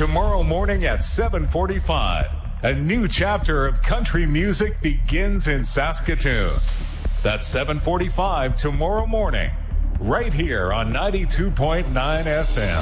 tomorrow morning at 7:45. A new chapter of country music begins in Saskatoon. That's 7:45 tomorrow morning, right here on 92.9 FM.